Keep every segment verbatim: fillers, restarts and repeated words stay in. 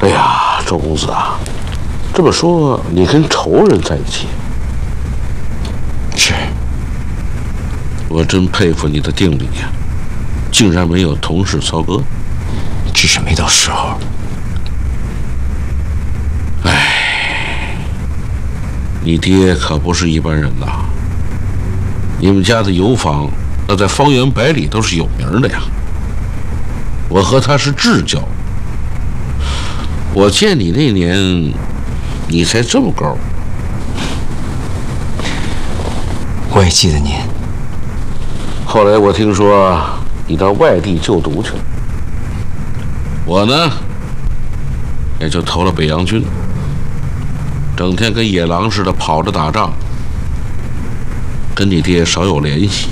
哎呀，周公子啊，这么说你跟仇人在一起？ 是。 我真佩服你的定力呀，竟然没有同室操戈。 只是没到时候。 哎，你爹可不是一般人呐！你们家的油坊，那在方圆百里都是有名的呀。我和他是至交。我见你那年，你才这么高。 我也记得您。 后来我听说你到外地就读去了，我呢，也就投了北洋军，整天跟野狼似的跑着打仗，跟你爹少有联系。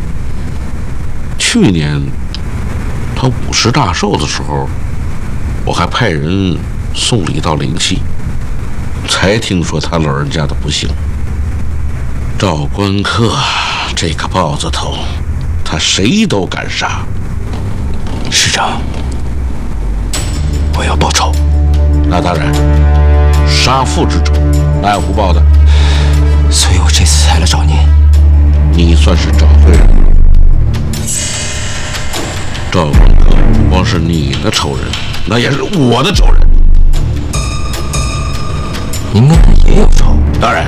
去年他五十大寿的时候，我还派人送礼到灵溪，才听说他老人家的不幸。赵关客这个豹子头，他谁都敢杀。 师长，我要报仇。 那当然，杀父之仇，哪有不报的？ 所以我这次才来找您。 你算是找对人了。赵关客不光是你的仇人，那也是我的仇人。 您跟他也有仇？ 当然，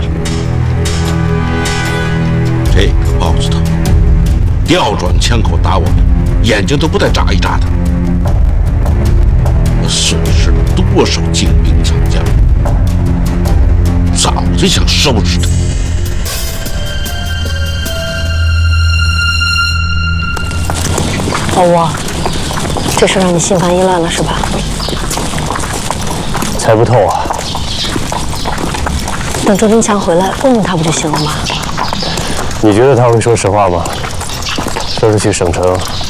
这个豹子头调转枪口打我，眼睛都不带眨一眨的。我损失了多少精兵强将，早就想收拾他。 老吴，这事让你心烦意乱了是吧？ 猜不透啊。 等周金强回来问问他不就行了吗？ 你觉得他会说实话吗？说是去省城